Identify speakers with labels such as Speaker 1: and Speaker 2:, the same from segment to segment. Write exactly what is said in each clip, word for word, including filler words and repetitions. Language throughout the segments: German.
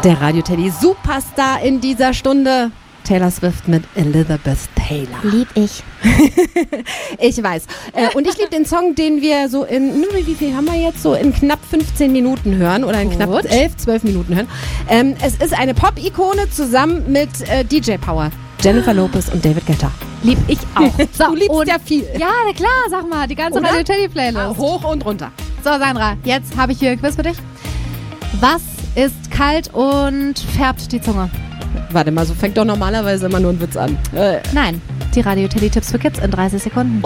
Speaker 1: Der Radio-Teddy Superstar in dieser Stunde. Taylor Swift mit Elizabeth Taylor.
Speaker 2: Lieb ich.
Speaker 1: Ich weiß. Äh, und ich liebe den Song, den wir so in, wie viel haben wir jetzt? So in knapp fünfzehn Minuten hören oder in
Speaker 2: Gut.
Speaker 1: knapp elf, zwölf Minuten hören. Ähm, es ist eine Pop-Ikone zusammen mit äh, D J Power. Jennifer Lopez und David Guetta.
Speaker 2: Lieb ich auch. So,
Speaker 1: Du liebst
Speaker 2: und
Speaker 1: ja viel.
Speaker 2: Ja, na klar, sag mal, die ganze
Speaker 1: Oder?
Speaker 2: Radio-Teddy-Playlist.
Speaker 1: Hoch und runter.
Speaker 2: So, Sandra, jetzt habe ich hier ein Quiz für dich. Was ist kalt und färbt die Zunge?
Speaker 1: Warte mal, so fängt doch normalerweise immer nur ein Witz an. Äh.
Speaker 2: Nein, die Radio-Teddy-Tipps für Kids in dreißig Sekunden.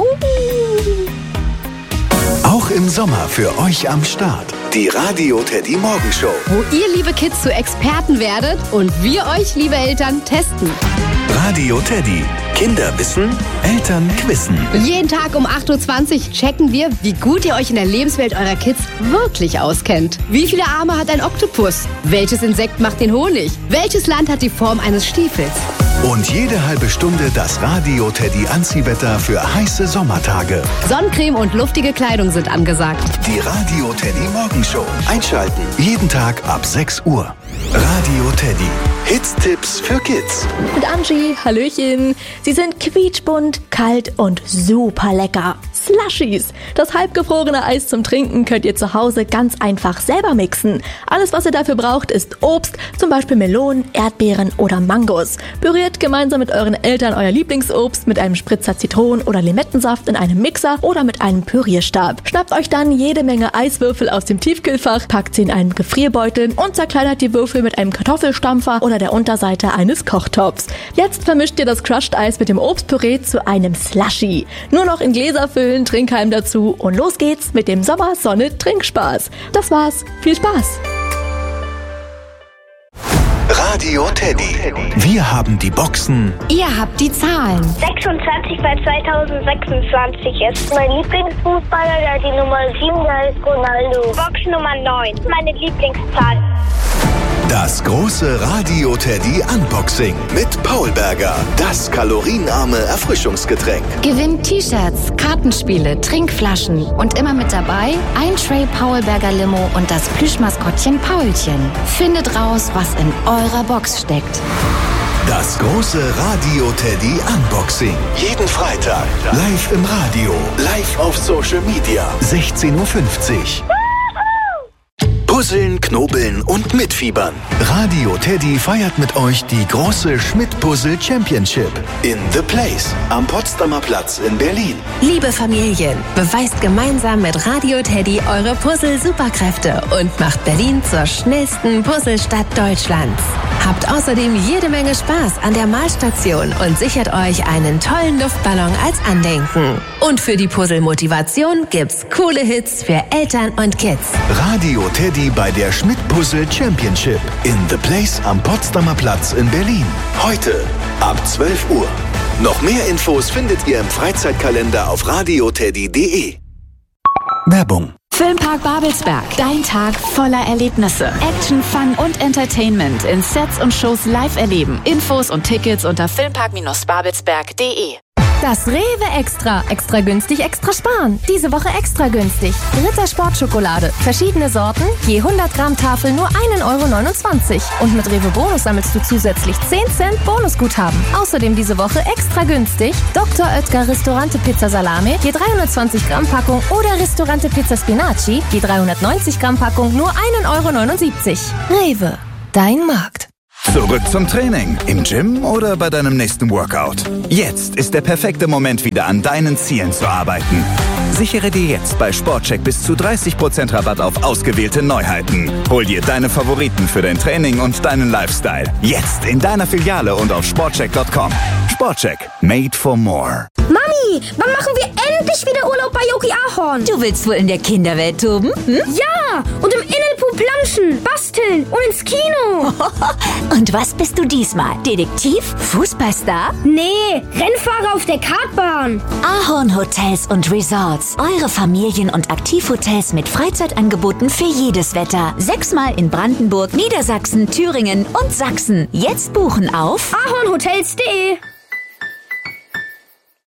Speaker 3: Auch im Sommer für euch am Start. Die Radio-Teddy Morgenshow.
Speaker 4: Wo ihr, liebe Kids, zu Experten werdet und wir euch, liebe Eltern, testen.
Speaker 3: Radio-Teddy. Kinder wissen, Eltern quizzen.
Speaker 4: Jeden Tag um acht Uhr zwanzig checken wir, wie gut ihr euch in der Lebenswelt eurer Kids wirklich auskennt. Wie viele Arme hat ein Oktopus? Welches Insekt macht den Honig? Welches Land hat die Form eines Stiefels?
Speaker 3: Und jede halbe Stunde das Radio-Teddy Anziehwetter für heiße Sommertage.
Speaker 4: Sonnencreme und luftige Kleidung sind angesagt.
Speaker 3: Die Radio-Teddy Morgenshow. Einschalten. Jeden Tag ab sechs Uhr. Radio-Teddy. Hits-Tipps für Kids.
Speaker 5: Mit Angie, Hallöchen. Sie sind quietschbunt, kalt und super lecker. Slushies. Das halbgefrorene Eis zum Trinken könnt ihr zu Hause ganz einfach selber mixen. Alles, was ihr dafür braucht, ist Obst, zum Beispiel Melonen, Erdbeeren oder Mangos. Püriert gemeinsam mit euren Eltern euer Lieblingsobst mit einem Spritzer Zitronen- oder Limettensaft in einem Mixer oder mit einem Pürierstab. Schnappt euch dann jede Menge Eiswürfel aus dem Tiefkühlfach, packt sie in einen Gefrierbeutel und zerkleinert die Würfel mit einem Kartoffelstampfer oder der Unterseite eines Kochtopfs. Jetzt vermischt ihr das Crushed Eis mit dem Obstpüree zu einem Slushie. Nur noch in Gläser füllen, Trinkhalm dazu und los geht's mit dem Sommer-Sonne-Trinkspaß. Das war's. Viel Spaß!
Speaker 3: Radio-Teddy. Wir haben die Boxen.
Speaker 4: Ihr habt die Zahlen.
Speaker 6: sechsundzwanzig bei zweitausendsechsundzwanzig ist mein Lieblingsfußballer, der hat die Nummer sieben, der ist Ronaldo. Box Nummer neun, meine Lieblingszahl.
Speaker 3: Das große Radio-Teddy Unboxing mit Paul Berger. Das kalorienarme Erfrischungsgetränk.
Speaker 4: Gewinnt T-Shirts, Kartenspiele, Trinkflaschen und immer mit dabei ein Tray Paulberger Limo und das Plüschmaskottchen Paulchen. Findet raus, was in eurer Box steckt.
Speaker 3: Das große Radio-Teddy Unboxing. Jeden Freitag. Live im Radio. Live auf Social Media. sechzehn Uhr fünfzig. Puzzeln, knobeln und mitfiebern. Radio-Teddy feiert mit euch die große Schmidt-Puzzle Championship in The Place am Potsdamer Platz in Berlin.
Speaker 7: Liebe Familien, beweist gemeinsam mit Radio-Teddy eure Puzzle-Superkräfte und macht Berlin zur schnellsten Puzzlestadt Deutschlands. Habt außerdem jede Menge Spaß an der Malstation und sichert euch einen tollen Luftballon als Andenken. Und für die Puzzle-Motivation gibt's coole Hits für Eltern und Kids.
Speaker 3: Radio-Teddy bei der Schmidt-Puzzle Championship in The Place am Potsdamer Platz in Berlin. Heute ab zwölf Uhr. Noch mehr Infos findet ihr im Freizeitkalender auf radioteddy punkt de. Werbung.
Speaker 8: Filmpark Babelsberg. Dein Tag voller Erlebnisse. Action, Fun und Entertainment in Sets und Shows live erleben. Infos und Tickets unter filmpark babelsberg punkt de.
Speaker 2: Das Rewe Extra. Extra günstig, extra sparen. Diese Woche extra günstig. Ritter Sportschokolade. Verschiedene Sorten. Je hundert Gramm Tafel nur ein Euro neunundzwanzig. Und mit Rewe Bonus sammelst du zusätzlich zehn Cent Bonusguthaben. Außerdem diese Woche extra günstig. Doktor Oetker Ristorante Pizza Salame. Je dreihundertzwanzig Gramm Packung. Oder Ristorante Pizza Spinaci. Je dreihundertneunzig Gramm Packung nur ein Euro neunundsiebzig. Rewe. Dein Markt.
Speaker 3: Zurück zum Training. Im Gym oder bei deinem nächsten Workout. Jetzt ist der perfekte Moment, wieder an deinen Zielen zu arbeiten. Sichere dir jetzt bei Sportcheck bis zu dreißig Prozent Rabatt auf ausgewählte Neuheiten. Hol dir deine Favoriten für dein Training und deinen Lifestyle. Jetzt in deiner Filiale und auf sportcheck punkt com. Sportcheck. Made for more.
Speaker 6: Mami, wann machen wir endlich wieder Urlaub bei Yogi Ahorn?
Speaker 7: Du willst wohl in der Kinderwelt toben? Hm?
Speaker 6: Ja, und im Innenpool planschen, basteln und ins Kino.
Speaker 7: Und was bist du diesmal? Detektiv? Fußballstar?
Speaker 6: Nee, Rennfahrer auf der Kartbahn.
Speaker 7: Ahorn Hotels und Resorts. Eure Familien- und Aktivhotels mit Freizeitangeboten für jedes Wetter. Sechsmal in Brandenburg, Niedersachsen, Thüringen und Sachsen. Jetzt buchen auf
Speaker 6: ahornhotels punkt de.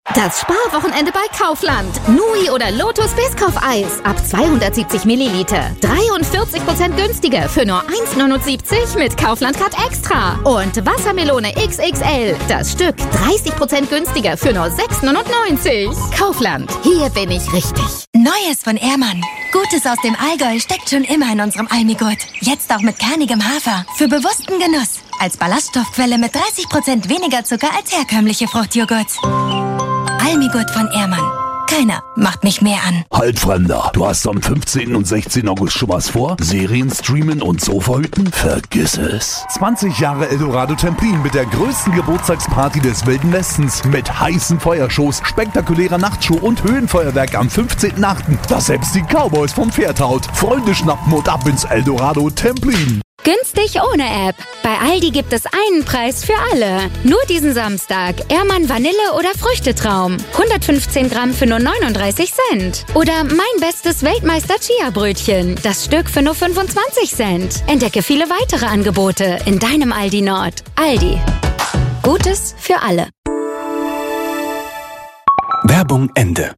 Speaker 9: Das Sparwochenende bei Kaufland. Nui oder Lotus Biscoff-Eis ab zweihundertsiebzig Milliliter. dreiundvierzig Prozent günstiger für nur eins neunundsiebzig mit Kaufland Card Extra. Und Wassermelone X X L. Das Stück dreißig Prozent günstiger für nur sechs neunundneunzig. Kaufland. Hier bin ich richtig.
Speaker 10: Neues von Ehrmann. Gutes aus dem Allgäu steckt schon immer in unserem Almigurt. Jetzt auch mit kernigem Hafer. Für bewussten Genuss. Als Ballaststoffquelle mit dreißig Prozent weniger Zucker als herkömmliche Fruchtjoghurt. Almigurt von Ehrmann. Keiner macht mich mehr an.
Speaker 11: Halt, Fremder. Du hast am fünfzehnten und sechzehnten August schon was vor? Serien streamen und Sofa hüten? Vergiss es. zwanzig Jahre Eldorado Templin mit der größten Geburtstagsparty des Wilden Westens. Mit heißen Feuershows, spektakulärer Nachtshow und Höhenfeuerwerk am fünfzehnten achten Das selbst die Cowboys vom Pferd haut. Freunde schnappen und ab ins Eldorado Templin.
Speaker 12: Günstig ohne App. Bei Aldi gibt es einen Preis für alle. Nur diesen Samstag. Ehrmann Vanille oder Früchtetraum. hundertfünfzehn Gramm für nur neununddreißig Cent. Oder mein bestes Weltmeister Chia-Brötchen. Das Stück für nur fünfundzwanzig Cent. Entdecke viele weitere Angebote in deinem Aldi Nord. Aldi. Gutes für alle.
Speaker 3: Werbung Ende.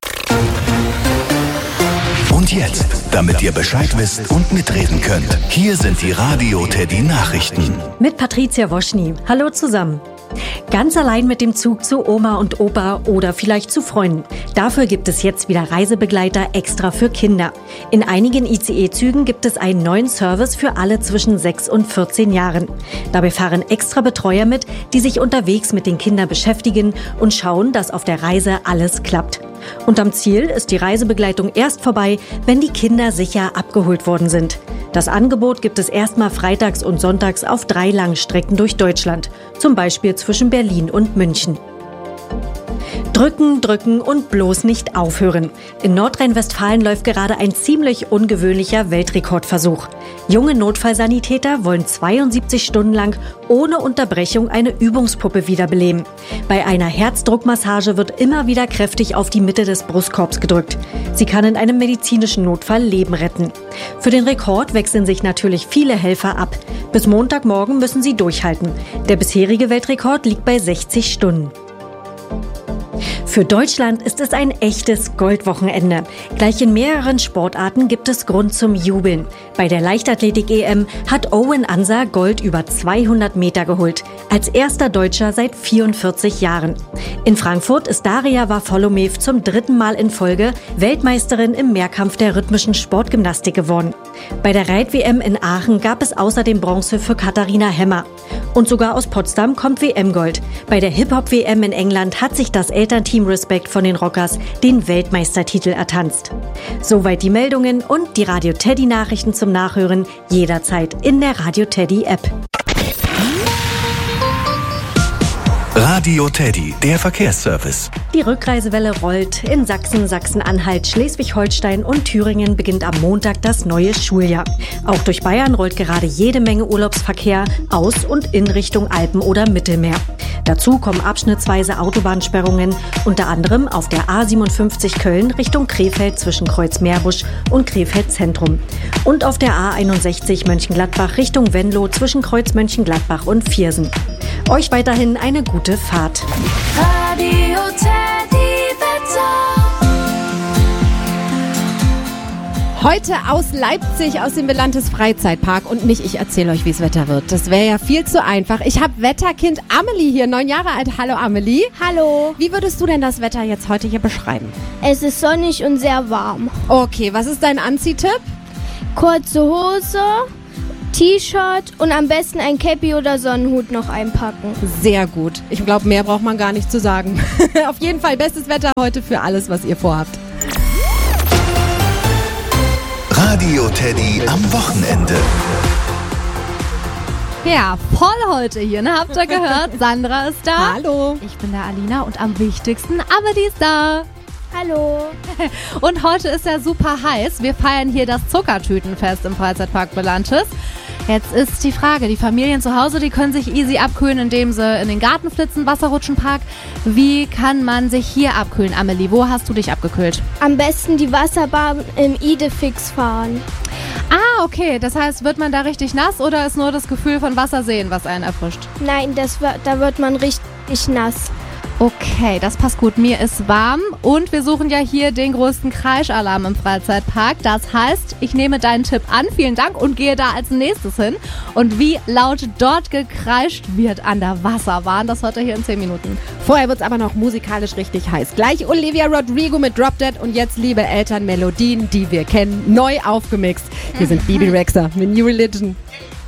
Speaker 3: Und jetzt, damit ihr Bescheid wisst und mitreden könnt, hier sind die Radio Teddy Nachrichten.
Speaker 13: Mit Patricia Woschny. Hallo zusammen. Ganz allein mit dem Zug zu Oma und Opa oder vielleicht zu Freunden. Dafür gibt es jetzt wieder Reisebegleiter extra für Kinder. In einigen I C E-Zügen gibt es einen neuen Service für alle zwischen sechs und vierzehn Jahren. Dabei fahren extra Betreuer mit, die sich unterwegs mit den Kindern beschäftigen und schauen, dass auf der Reise alles klappt. Und am Ziel ist die Reisebegleitung erst vorbei, wenn die Kinder sicher abgeholt worden sind. Das Angebot gibt es erstmal freitags und sonntags auf drei Langstrecken durch Deutschland, zum Beispiel zwischen Berlin und München. Drücken, drücken und bloß nicht aufhören. In Nordrhein-Westfalen läuft gerade ein ziemlich ungewöhnlicher Weltrekordversuch. Junge Notfallsanitäter wollen zweiundsiebzig Stunden lang ohne Unterbrechung eine Übungspuppe wiederbeleben. Bei einer Herzdruckmassage wird immer wieder kräftig auf die Mitte des Brustkorbs gedrückt. Sie kann in einem medizinischen Notfall Leben retten. Für den Rekord wechseln sich natürlich viele Helfer ab. Bis Montagmorgen müssen sie durchhalten. Der bisherige Weltrekord liegt bei sechzig Stunden. Für Deutschland ist es ein echtes Goldwochenende. Gleich in mehreren Sportarten gibt es Grund zum Jubeln. Bei der Leichtathletik-E M hat Owen Ansa Gold über zweihundert Meter geholt. Als erster Deutscher seit vierundvierzig Jahren. In Frankfurt ist Daria Varfolomew zum dritten Mal in Folge Weltmeisterin im Mehrkampf der rhythmischen Sportgymnastik geworden. Bei der Reit-W M in Aachen gab es außerdem Bronze für Katharina Hemmer. Und sogar aus Potsdam kommt W M-Gold. Bei der Hip-Hop-W M in England hat sich das Elternteam Respect von den Rockers den Weltmeistertitel ertanzt. Soweit die Meldungen und die Radio Teddy Nachrichten zum Nachhören jederzeit in der Radio Teddy App.
Speaker 3: Radio Teddy, der Verkehrsservice.
Speaker 13: Die Rückreisewelle rollt. In Sachsen, Sachsen-Anhalt, Schleswig-Holstein und Thüringen beginnt am Montag das neue Schuljahr. Auch durch Bayern rollt gerade jede Menge Urlaubsverkehr aus und in Richtung Alpen oder Mittelmeer. Dazu kommen abschnittsweise Autobahnsperrungen, unter anderem auf der A siebenundfünfzig Köln Richtung Krefeld zwischen Kreuz-Meerbusch und Krefeld Zentrum. Und auf der A einundsechzig Mönchengladbach Richtung Venlo zwischen Kreuz Mönchengladbach und Viersen. Euch weiterhin eine gute Fahrt.
Speaker 2: Radio Teddy Wetter.
Speaker 1: Heute aus Leipzig, aus dem Belantes Freizeitpark und nicht ich erzähle euch, wie das Wetter wird. Das wäre ja viel zu einfach. Ich habe Wetterkind Amelie hier, neun Jahre alt. Hallo Amelie.
Speaker 14: Hallo.
Speaker 1: Wie würdest du denn das Wetter jetzt heute hier beschreiben?
Speaker 14: Es ist sonnig und sehr warm.
Speaker 1: Okay, was ist dein Anziehtipp?
Speaker 14: Kurze Hose, T-Shirt und am besten ein Cappy oder Sonnenhut noch einpacken.
Speaker 1: Sehr gut. Ich glaube, mehr braucht man gar nicht zu sagen. Auf jeden Fall bestes Wetter heute für alles, was ihr vorhabt.
Speaker 3: Radio Teddy am Wochenende.
Speaker 15: Ja, voll heute hier, ne? Habt ihr gehört? Sandra ist da.
Speaker 1: Hallo.
Speaker 15: Ich bin der Alina und am wichtigsten, aber die ist da.
Speaker 14: Hallo.
Speaker 15: Und heute ist ja super heiß. Wir feiern hier das Zuckertütenfest im Freizeitpark Belantes. Jetzt ist die Frage, die Familien zu Hause, die können sich easy abkühlen, indem sie in den Garten flitzen, Wasserrutschenpark. Wie kann man sich hier abkühlen, Amelie? Wo hast du dich abgekühlt?
Speaker 14: Am besten die Wasserbahn im Idefix fahren.
Speaker 15: Ah, okay. Das heißt, wird man da richtig nass oder ist nur das Gefühl von Wasser sehen, was einen erfrischt?
Speaker 14: Nein, das wird, da wird man richtig nass.
Speaker 15: Okay, das passt gut. Mir ist warm und wir suchen ja hier den größten Kreischalarm im Freizeitpark. Das heißt, ich nehme deinen Tipp an, vielen Dank, und gehe da als nächstes hin. Und wie laut dort gekreischt wird an der Wasserbahn, das hört ihr hier in zehn Minuten.
Speaker 1: Vorher wird's aber noch musikalisch richtig heiß. Gleich Olivia Rodrigo mit Drop Dead und jetzt, liebe Eltern, Melodien, die wir kennen, neu aufgemixt. Hier sind Bibi Rexha mit New Religion.